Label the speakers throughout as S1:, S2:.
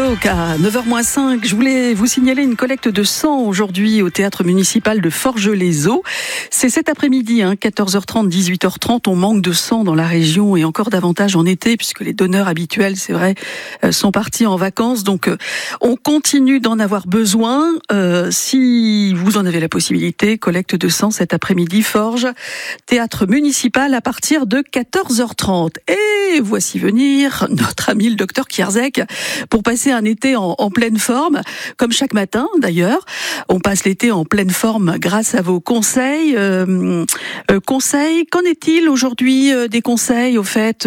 S1: Talk à 9h-5. Je voulais vous signaler une collecte de sang aujourd'hui au théâtre municipal de Forges-les-Eaux. C'est cet après-midi, 14h30, 18h30. On manque de sang dans la région et encore davantage en été puisque les donneurs habituels, c'est vrai, sont partis en vacances. Donc, on continue d'en avoir besoin. Si vous en avez la possibilité, collecte de sang cet après-midi, Forges, théâtre municipal à partir de 14h30. Et voici venir notre ami le docteur Kierzek pour passer un été en pleine forme, comme chaque matin d'ailleurs. On passe l'été en pleine forme grâce à vos conseils. Qu'en est-il aujourd'hui des conseils au fait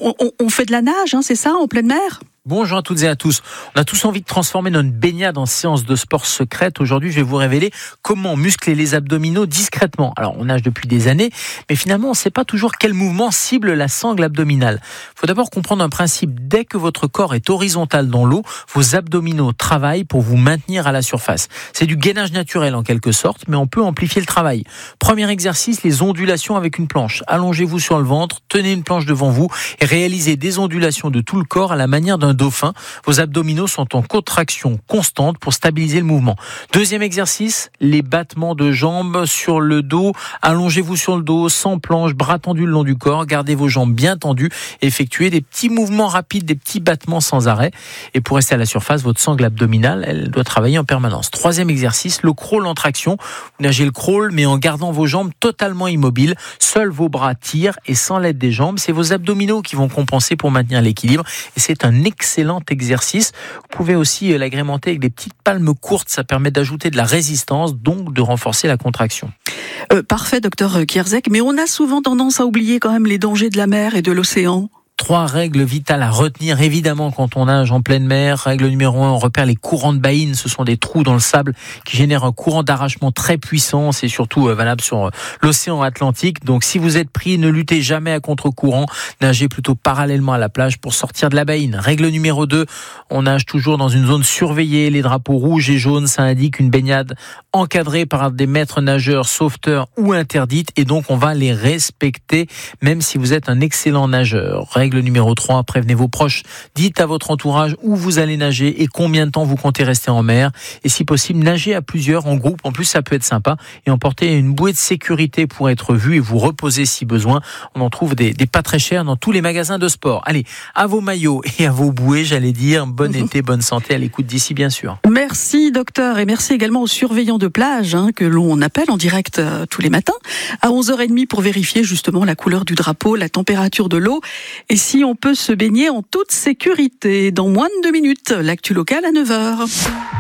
S1: on fait de la nage, c'est ça, en pleine mer ?
S2: Bonjour à toutes et à tous. On a tous envie de transformer notre baignade en séance de sport secrète. Aujourd'hui, je vais vous révéler comment muscler les abdominaux discrètement. Alors, on nage depuis des années, mais finalement, on ne sait pas toujours quel mouvement cible la sangle abdominale. Il faut d'abord comprendre un principe. Dès que votre corps est horizontal dans l'eau, vos abdominaux travaillent pour vous maintenir à la surface. C'est du gainage naturel en quelque sorte, mais on peut amplifier le travail. Premier exercice, les ondulations avec une planche. Allongez-vous sur le ventre, tenez une planche devant vous et réalisez des ondulations de tout le corps à la manière d'un dauphin. Vos abdominaux sont en contraction constante pour stabiliser le mouvement. Deuxième exercice, les battements de jambes sur le dos. Allongez-vous sur le dos, sans planche, bras tendus le long du corps. Gardez vos jambes bien tendues. Effectuez des petits mouvements rapides, des petits battements sans arrêt. Et pour rester à la surface, votre sangle abdominale, elle doit travailler en permanence. Troisième exercice, le crawl en traction. Vous nagez le crawl, mais en gardant vos jambes totalement immobiles. Seuls vos bras tirent et sans l'aide des jambes. C'est vos abdominaux qui vont compenser pour maintenir l'équilibre. Et c'est un excellent exercice. Vous pouvez aussi l'agrémenter avec des petites palmes courtes. Ça permet d'ajouter de la résistance, donc de renforcer la contraction.
S1: Parfait, docteur Kierzek. Mais on a souvent tendance à oublier quand même les dangers de la mer et de l'océan.
S2: 3 règles vitales à retenir, évidemment, quand on nage en pleine mer. Règle numéro 1, on repère les courants de Bain. Ce sont des trous dans le sable qui génèrent un courant d'arrachement très puissant. C'est surtout valable sur l'océan Atlantique. Donc, si vous êtes pris, ne luttez jamais à contre-courant. Nagez plutôt parallèlement à la plage pour sortir de la Bain. Règle numéro 2, on nage toujours dans une zone surveillée. Les drapeaux rouges et jaunes, ça indique une baignade encadrée par des maîtres nageurs, sauveteurs ou interdite. Et donc, on va les respecter, même si vous êtes un excellent nageur. Règle numéro 3, prévenez vos proches. Dites à votre entourage où vous allez nager et combien de temps vous comptez rester en mer. Et si possible, nagez à plusieurs en groupe. En plus, ça peut être sympa. Et emportez une bouée de sécurité pour être vu et vous reposer si besoin. On en trouve des pas très chers dans tous les magasins de sport. Allez, à vos maillots et à vos bouées, j'allais dire. Bon été, bonne santé à l'écoute d'ici, bien sûr.
S1: Merci, docteur. Et merci également aux surveillants de plage que l'on appelle en direct tous les matins à 11h30 pour vérifier justement la couleur du drapeau, la température de l'eau et si on peut se baigner en toute sécurité. Dans moins de 2 minutes, l'actu locale à 9h.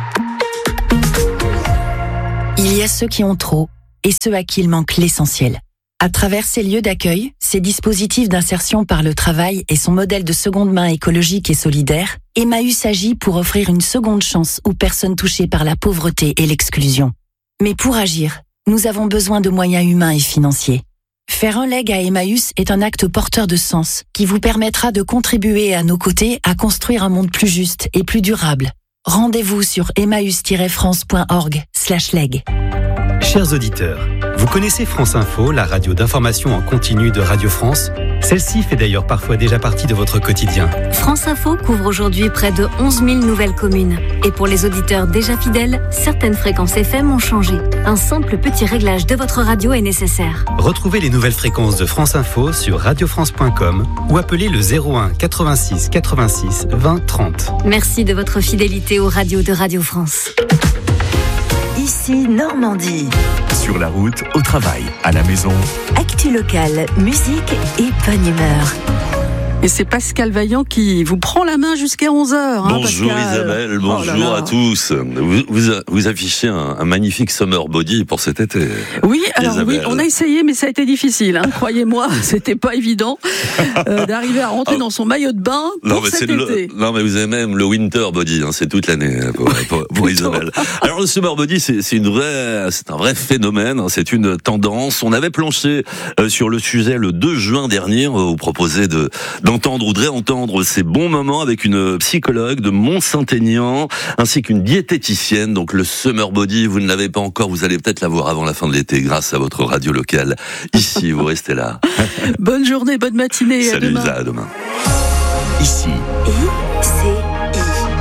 S3: Il y a ceux qui ont trop et ceux à qui il manque l'essentiel. À travers ces lieux d'accueil, ces dispositifs d'insertion par le travail et son modèle de seconde main écologique et solidaire, Emmaüs agit pour offrir une seconde chance aux personnes touchées par la pauvreté et l'exclusion. Mais pour agir, nous avons besoin de moyens humains et financiers. Faire un leg à Emmaüs est un acte porteur de sens qui vous permettra de contribuer à nos côtés à construire un monde plus juste et plus durable. Rendez-vous sur emmaüs-france.org/leg.
S4: Chers auditeurs, vous connaissez France Info, la radio d'information en continu de Radio France ? Celle-ci fait d'ailleurs parfois déjà partie de votre quotidien.
S5: France Info couvre aujourd'hui près de 11 000 nouvelles communes. Et pour les auditeurs déjà fidèles, certaines fréquences FM ont changé. Un simple petit réglage de votre radio est nécessaire.
S4: Retrouvez les nouvelles fréquences de France Info sur radiofrance.com ou appelez le 01 86 86 20 30.
S5: Merci de votre fidélité aux radios de Radio France.
S6: Ici Normandie.
S7: Sur la route, au travail, à la maison.
S6: Actu locale, musique et bonne humeur.
S1: Et c'est Pascal Vaillant qui vous prend la main jusqu'à 11h.
S8: Bonjour
S1: Pascal.
S8: Isabelle, bonjour à tous. Vous affichez un magnifique summer body pour cet été.
S1: Oui, alors
S8: Isabelle.
S1: oui, on a essayé, mais ça a été difficile. Croyez-moi, c'était pas évident d'arriver à rentrer dans son maillot de bain pour cet été.
S8: Non, mais vous avez même le winter body, c'est toute l'année pour Isabelle. Alors le summer body, c'est un vrai phénomène, c'est une tendance. On avait planché sur le sujet le 2 juin dernier. On va vous proposer d'entendre ou de réentendre ces bons moments avec une psychologue de Mont-Saint-Aignan ainsi qu'une diététicienne. Donc le summer body, vous ne l'avez pas encore, vous allez peut-être l'avoir avant la fin de l'été grâce à votre radio locale. Ici, vous restez là.
S1: Bonne journée, bonne matinée.
S8: Salut
S1: à demain.
S8: Lisa, à demain.
S7: Ici,
S6: ICI,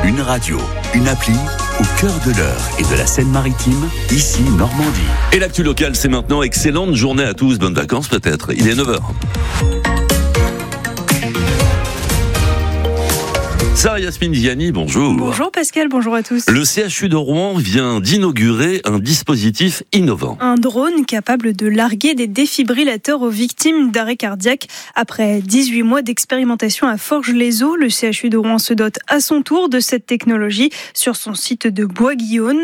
S7: Une radio, une appli au cœur de l'Eure et de la Seine-Maritime, ici Normandie.
S8: Et l'actu locale, c'est maintenant. Excellente journée à tous, bonnes vacances peut-être. Il est 9h. Sarah Yasmine Diani, bonjour.
S9: Bonjour Pascal, bonjour à tous.
S8: Le CHU de Rouen vient d'inaugurer un dispositif innovant.
S9: Un drone capable de larguer des défibrillateurs aux victimes d'arrêt cardiaque. Après 18 mois d'expérimentation à Forges-les-Eaux, le CHU de Rouen se dote à son tour de cette technologie sur son site de Bois-Guillaume.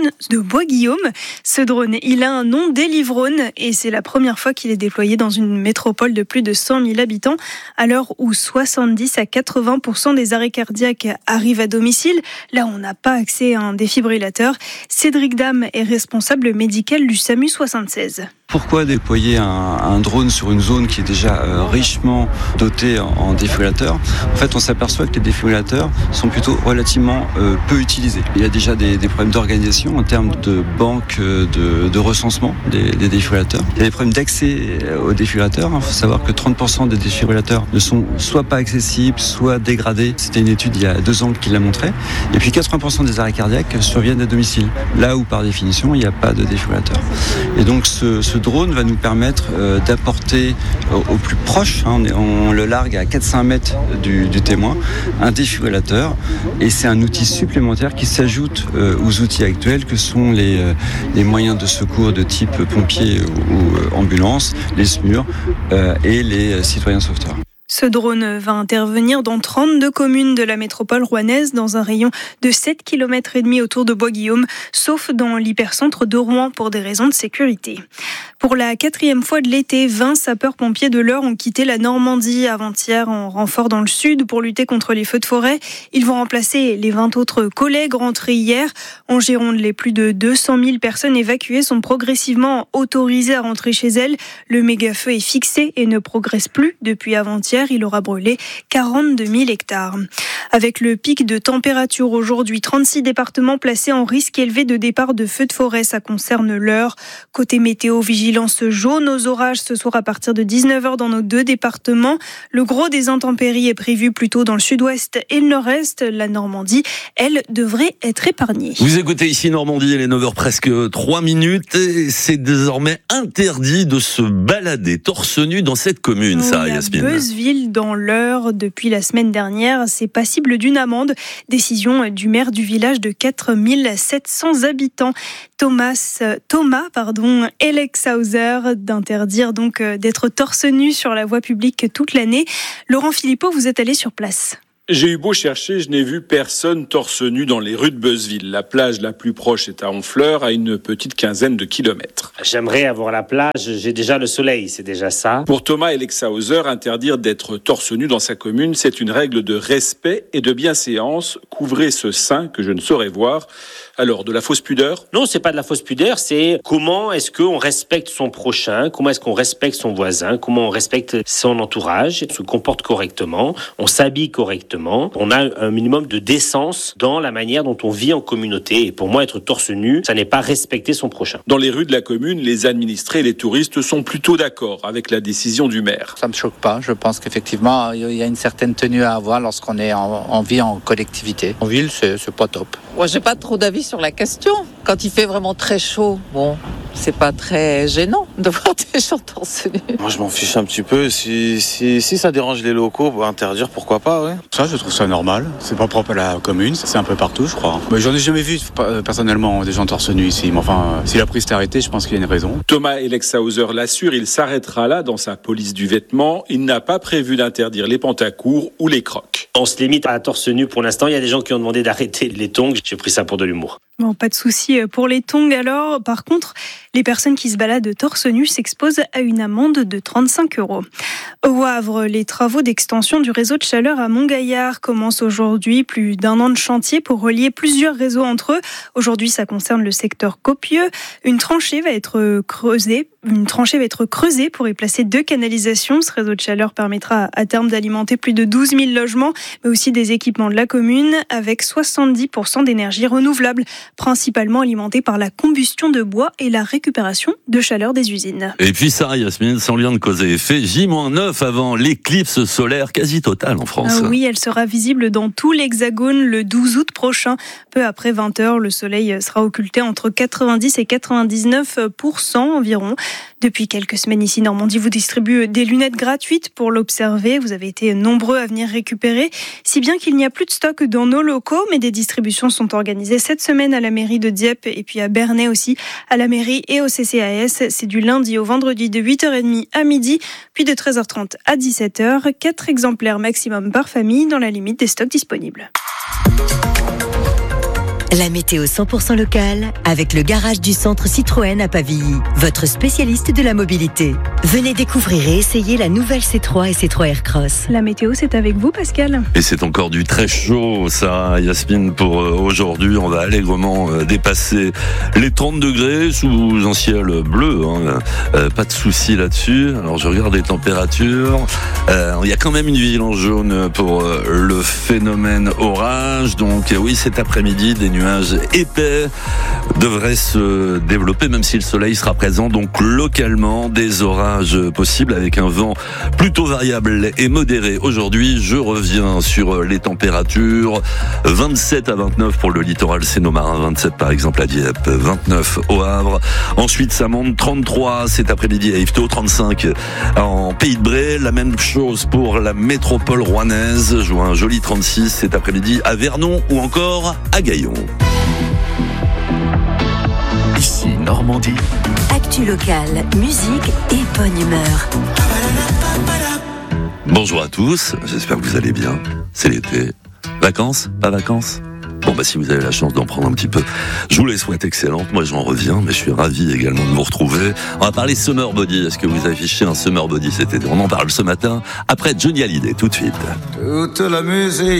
S9: Ce drone, il a un nom, Delivrone, et c'est la première fois qu'il est déployé dans une métropole de plus de 100 000 habitants, à l'heure où 70 à 80% des arrêts cardiaques arrive à domicile. Là, on n'a pas accès à un défibrillateur. Cédric Dame est responsable médical du SAMU 76.
S10: Pourquoi déployer un drone sur une zone qui est déjà richement dotée en défibrillateurs ? En fait, on s'aperçoit que les défibrillateurs sont plutôt relativement peu utilisés. Il y a déjà des problèmes d'organisation en termes de banque de recensement des défibrillateurs. Il y a des problèmes d'accès aux défibrillateurs. Il faut savoir que 30% des défibrillateurs ne sont soit pas accessibles, soit dégradés. C'était une étude il y a 2 ans qui l'a montré. Et puis 80% des arrêts cardiaques surviennent à domicile, là où par définition il n'y a pas de défibrillateur. Et donc ce drone va nous permettre d'apporter au plus proche, on le largue à 400 mètres du témoin, un défibrillateur, et c'est un outil supplémentaire qui s'ajoute aux outils actuels que sont les moyens de secours de type pompier ou ambulance, les SMUR et les citoyens sauveteurs.
S9: Ce drone va intervenir dans 32 communes de la métropole rouennaise dans un rayon de 7,5 km autour de Bois-Guillaume, sauf dans l'hypercentre de Rouen pour des raisons de sécurité. Pour la 4e fois de l'été, 20 sapeurs-pompiers de l'Eure ont quitté la Normandie avant-hier en renfort dans le sud pour lutter contre les feux de forêt. Ils vont remplacer les 20 autres collègues rentrés hier. En Gironde, les plus de 200 000 personnes évacuées sont progressivement autorisées à rentrer chez elles. Le méga-feu est fixé et ne progresse plus depuis avant-hier. Il aura brûlé 42 000 hectares. Avec le pic de température aujourd'hui, 36 départements placés en risque élevé de départ de feux de forêt. Ça concerne l'Eure. Côté météo, vigilance jaune aux orages ce soir à partir de 19h dans nos 2 départements. Le gros des intempéries est prévu plutôt dans le sud-ouest et le nord-est. La Normandie, elle, devrait être épargnée.
S8: Vous écoutez ici Normandie, il est 9h presque 3 minutes et c'est désormais interdit de se balader torse nu dans cette commune, ça, Yasmine.
S9: Beuzeville dans l'Eure depuis la semaine dernière, c'est passible d'une amende. Décision du maire du village de 4 700 habitants. Thomas Elexhauser, d'interdire donc d'être torse nu sur la voie publique toute l'année. Laurent Philippot, vous êtes allé sur place.
S11: J'ai eu beau chercher, je n'ai vu personne torse nu dans les rues de Beuzeville. La plage la plus proche est à Honfleur, à une petite quinzaine de kilomètres.
S12: J'aimerais avoir la plage, j'ai déjà le soleil, c'est déjà ça.
S11: Pour Thomas Elexhauser, interdire d'être torse nu dans sa commune, c'est une règle de respect et de bienséance. Couvrez ce sein que je ne saurais voir. Alors, de la fausse pudeur ?
S12: Non, c'est pas de la fausse pudeur, c'est comment est-ce qu'on respecte son prochain, comment est-ce qu'on respecte son voisin, comment on respecte son entourage, on se comporte correctement, on s'habille correctement, on a un minimum de décence dans la manière dont on vit en communauté. Et pour moi, être torse nu, ça n'est pas respecter son prochain.
S11: Dans les rues de la commune, les administrés et les touristes sont plutôt d'accord avec la décision du maire.
S13: Ça me choque pas, je pense qu'effectivement, il y a une certaine tenue à avoir lorsqu'on est en vie en collectivité. En ville, c'est pas top.
S14: Moi, j'ai pas trop d'avis sur la question. Quand il fait vraiment très chaud, bon, c'est pas très gênant de voir des gens torse nu.
S15: Moi, je m'en fiche un petit peu. Si ça dérange les locaux, interdire, pourquoi pas, ouais.
S16: Ça, je trouve ça normal. C'est pas propre à la commune, c'est un peu partout, je crois. Mais j'en ai jamais vu, personnellement, des gens torse nu ici. Mais enfin, s'il a pris cette arrêté, je pense qu'il y a une raison.
S11: Thomas Elexhauser l'assure, il s'arrêtera là dans sa police du vêtement. Il n'a pas prévu d'interdire les pantacourts ou les crocs.
S12: On se limite à torse nu pour l'instant. Il y a des gens qui ont demandé d'arrêter les tongs. J'ai pris ça pour de l'humour.
S9: Bon, pas de souci pour les tongs alors. Par contre, les personnes qui se baladent torse nu s'exposent à une amende de 35 €. Au Havre, les travaux d'extension du réseau de chaleur à Montgaillard commencent aujourd'hui. Plus d'1 an de chantier pour relier plusieurs réseaux entre eux. Aujourd'hui, ça concerne le secteur Copieux. Une tranchée va être creusée pour y placer 2 canalisations. Ce réseau de chaleur permettra à terme d'alimenter plus de 12 000 logements, mais aussi des équipements de la commune avec 70% d'énergie renouvelable, principalement alimentée par la combustion de bois et la récupération de chaleur des usines. usine.
S8: Et puis ça, Yasmine, sans lien de cause et effet, J-9 avant l'éclipse solaire quasi totale en France.
S9: Oui, elle sera visible dans tout l'Hexagone le 12 août prochain. Peu après 20h, le soleil sera occulté entre 90 et 99% environ. Depuis quelques semaines ici, Normandie vous distribue des lunettes gratuites pour l'observer. Vous avez été nombreux à venir récupérer, si bien qu'il n'y a plus de stock dans nos locaux, mais des distributions sont organisées cette semaine à la mairie de Dieppe et puis à Bernay aussi, à la mairie et au CCAS. C'est du lundi au vendredi de 8h30 à midi, puis de 13h30 à 17h. 4 exemplaires maximum par famille dans la limite des stocks disponibles.
S6: La météo 100% locale avec le garage du centre Citroën à Pavilly, votre spécialiste de la mobilité. Venez découvrir et essayer la nouvelle C3 et C3 Aircross.
S9: La météo, c'est avec vous, Pascal.
S8: Et c'est encore du très chaud, ça, Yasmine, pour aujourd'hui. On va allègrement dépasser les 30 degrés sous un ciel bleu. Pas de souci là-dessus. Alors, je regarde les températures. Il y a quand même une vigilance jaune pour le phénomène orage. Donc, oui, cet après-midi, des nuages épais devraient se développer, même si le soleil sera présent. Donc, localement, des orages possibles avec un vent plutôt variable et modéré. Aujourd'hui, je reviens sur les températures. 27 à 29 pour le littoral sénomarin, 27 par exemple à Dieppe, 29 au Havre. Ensuite, ça monte 33 cet après-midi à Yvetot, 35 en Pays de Bray. La même chose pour la métropole rouennaise. Je vois un joli 36 cet après-midi à Vernon ou encore à Gaillon.
S7: Ici Normandie.
S6: Actu locale, musique et bonne humeur.
S8: Bonjour à tous, j'espère que vous allez bien. C'est l'été. Vacances? Pas vacances? Bon, si vous avez la chance d'en prendre un petit peu, je vous les souhaite excellentes. Moi, j'en reviens, mais je suis ravi également de vous retrouver. On va parler Summer Body. Est-ce que vous affichez un Summer Body cet été? On en parle ce matin, après Johnny Hallyday, tout de suite.
S17: Toute la musique